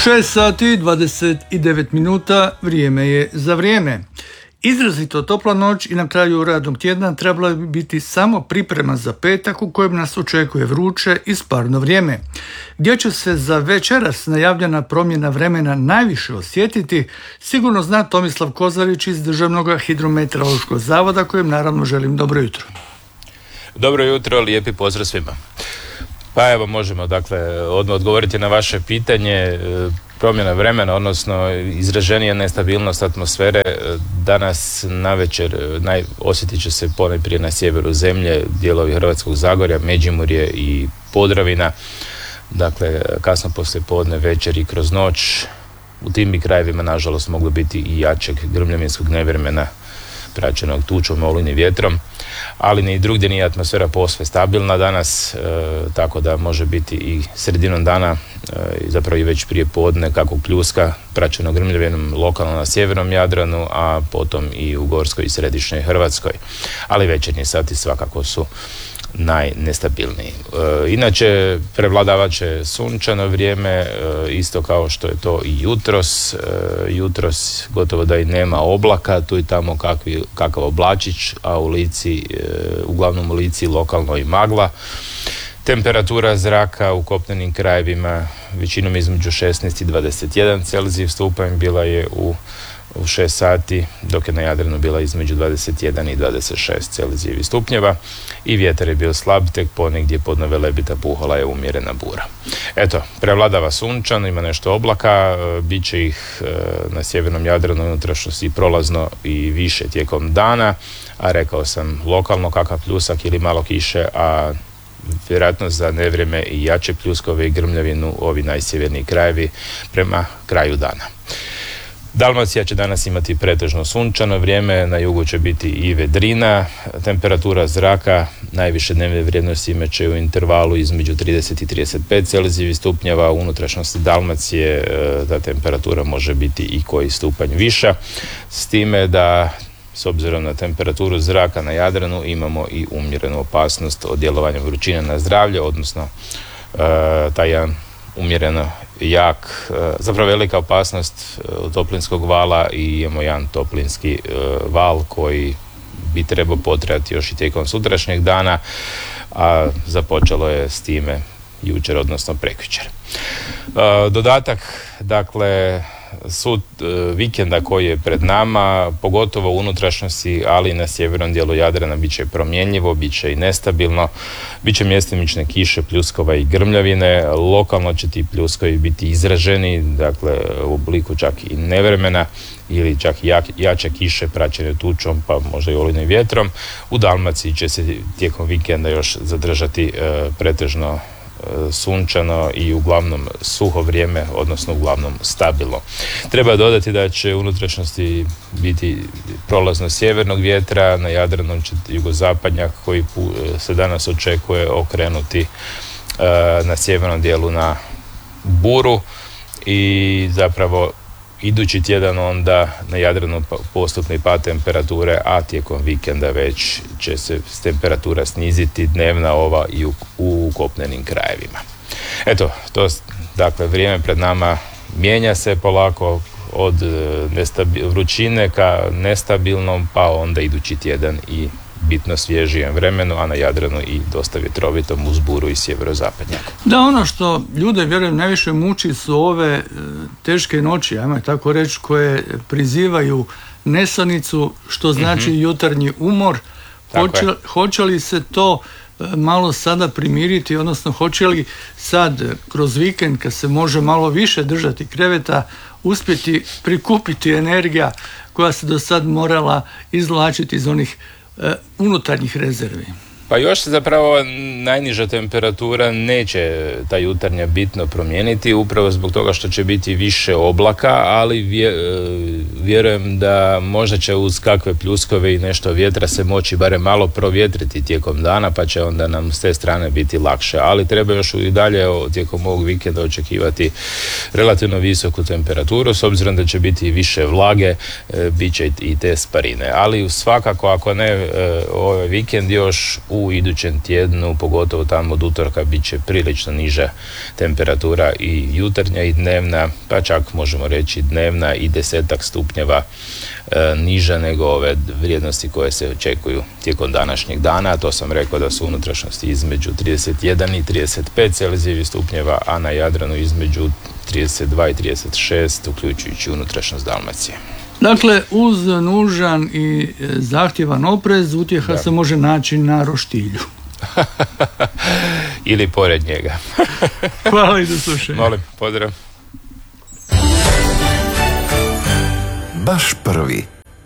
6 sati 29 minuta, vrijeme je za vrijeme. Izrazito topla noć i na kraju radnog tjedna trebala bi biti samo priprema za petak u kojem nas očekuje vruće i sparno vrijeme. Gdje će se za večeras najavljena promjena vremena najviše osjetiti, sigurno zna Tomislav Kozarić iz Državnog hidrometeorološkog zavoda, kojem naravno želim dobro jutro. Dobro jutro, lijepi pozdrav svima. Pa evo, možemo odmah odgovoriti na vaše pitanje. Promjena vremena, odnosno izraženija nestabilnost atmosfere danas navečer osjetit će se ponajprije na sjeveru zemlje, dijelovi Hrvatskog Zagorja, Međimurje i Podravina. Dakle, kasno poslije podne, večer i kroz noć. U tim bi krajevima, nažalost, moglo biti i jačeg grmljavinskog nevremena praćenog tučom, olujnim vjetrom, ali ni drugdje nije atmosfera posve stabilna danas, tako da može biti i sredinom dana, zapravo i već prije podne, kako pljuska praćeno grmljavinom lokalno na sjevernom Jadranu, a potom i u Gorskoj i Središnjoj Hrvatskoj. Ali večernji sati svakako su najnestabilniji. Inače, prevladavat će sunčano vrijeme, isto kao što je to i jutros. Jutros gotovo da i nema oblaka, tu i tamo kakav oblačić, a uglavnom u Lici lokalno i magla. Temperatura zraka u kopnenim krajevima većinom između 16 i 21 Celzijев stupanj bila je u 6 sati, dok je na Jadranu bila između 21 i 26 Celzijevih stupnjeva i vjetar je bio slab, tek ponegdje pod Velebita puhala je umjerena bura. Eto, prevladava sunčano, ima nešto oblaka, bit će ih na sjevernom Jadranu unutrašnjosti prolazno i više tijekom dana, a rekao sam lokalno kakav pljusak ili malo kiše, a vjerojatno za nevrijeme i jače pljuskove i grmljavinu ovi najsjeverniji krajevi prema kraju dana. Dalmacija će danas imati pretežno sunčano vrijeme, na jugu će biti i vedrina, temperatura zraka najviše dnevne vrijednosti imat će u intervalu između 30 i 35 Celzijevih stupnjeva, u unutrašnjosti Dalmacije ta temperatura može biti i koji stupanj viša, s time da s obzirom na temperaturu zraka na Jadranu imamo i umjerenu opasnost od djelovanja vrućine na zdravlje, odnosno taj jedan umjereno jak, zapravo velika opasnost od toplinskog vala i imamo jedan toplinski val koji bi trebao potrajati još i tijekom sutrašnjeg dana, a započelo je s time jučer, odnosno prekjučer. Dodatak, dakle, vikenda koji je pred nama, pogotovo u unutrašnjosti, ali i na sjevernom dijelu Jadrana, bit će promjenjivo, bit će i nestabilno, bit će mjestimične kiše, pljuskova i grmljavine, lokalno će ti pljuskovi biti izraženi, dakle u obliku čak i nevremena ili čak i jače kiše praćene tučom, pa možda i olujnim vjetrom. U Dalmaciji će se tijekom vikenda još zadržati pretežno sunčano i uglavnom suho vrijeme, odnosno uglavnom stabilno. Treba dodati da će u unutrašnjosti biti prolazno sjevernog vjetra, na Jadranu će jugozapadnjak koji se danas očekuje okrenuti na sjevernom dijelu na buru i zapravo idući tjedan onda na Jadranu postupni pad temperature, a tijekom vikenda već će se temperatura sniziti dnevna i u kopnenim krajevima. Eto, dakle, vrijeme pred nama mijenja se polako od vrućine ka nestabilnom, pa onda idući tjedan i bitno svježijem vremenu, a na Jadranu i dosta vjetrovitom uz buru i sjeverozapadnjak. Da, ono što ljude, vjerujem, najviše muči su ove teške noći, ajmo tako reći, koje prizivaju nesanicu, što znači jutarnji umor. Hoće li se to malo sada primiriti, odnosno hoće li sad kroz vikend, kad se može malo više držati kreveta, uspjeti prikupiti energija koja se do sad morala izvlačiti iz onih unutarnjih rezervi? Pa još se zapravo najniža temperatura neće ta jutarnja bitno promijeniti, upravo zbog toga što će biti više oblaka, ali vjerujem da možda će uz kakve pljuskove i nešto vjetra se moći barem malo provjetriti tijekom dana, pa će onda nam s te strane biti lakše. Ali treba još i dalje tijekom ovog vikenda očekivati relativno visoku temperaturu, s obzirom da će biti više vlage, bit će i te sparine. Ali svakako, ako ne ovaj vikend, još u u idućem tjednu, pogotovo tamo od utorka, bit će prilično niža temperatura i jutarnja i dnevna, pa čak možemo reći dnevna i 10 stupnjeva niža nego ove vrijednosti koje se očekuju tijekom današnjeg dana. To sam rekao da su unutrašnjosti između 31 i 35 Celzijevih stupnjeva, a na Jadranu između 32 i 36, uključujući unutrašnjost Dalmacije. Dakle, uz nužan i zahtjevan oprez, utjeha se može naći na roštilju. Ili pored njega. Hvala i do slušanja. Molim, pozdrav. Baš prvi.